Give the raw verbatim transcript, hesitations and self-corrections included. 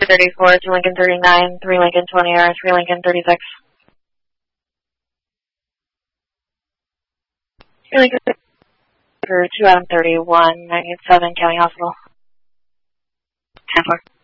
thirty-four to Lincoln thirty-nine, three Lincoln twenty R, three Lincoln thirty-six. three Lincoln for two Adam thirty-one, nine eight seven, County Hospital. ten four.